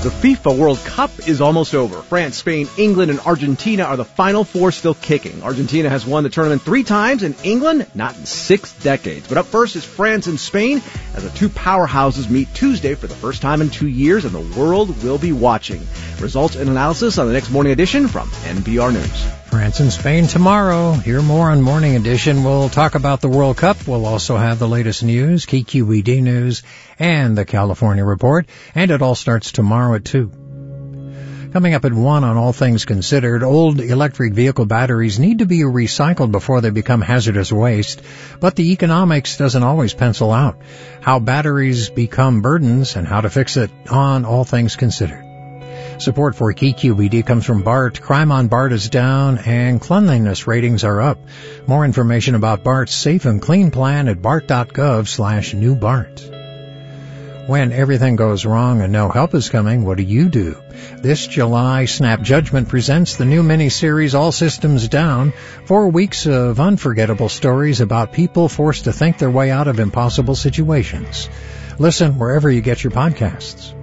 The FIFA World Cup is almost over. France, Spain, England, and Argentina are the final four still kicking. Argentina has won the tournament 3 times, and England not in 6 decades. But up first is France and Spain, as the two powerhouses meet Tuesday for the first time in 2 years, and the world will be watching. Results and analysis on the next Morning Edition from NPR News. France and Spain tomorrow. Hear more on Morning Edition. We'll talk about the World Cup. We'll also have the latest news, KQED News, and the California Report. And it all starts tomorrow at 2. Coming up at 1 on All Things Considered, old electric vehicle batteries need to be recycled before they become hazardous waste, but the economics doesn't always pencil out. How batteries become burdens and how to fix it on All Things Considered. Support for KQED comes from BART. Crime on BART is down and cleanliness ratings are up. More information about BART's Safe and Clean plan at bart.gov/new BART. When everything goes wrong and no help is coming, what do? This July, Snap Judgment presents the new mini-series All Systems Down, 4 weeks of unforgettable stories about people forced to think their way out of impossible situations. Listen wherever you get your podcasts.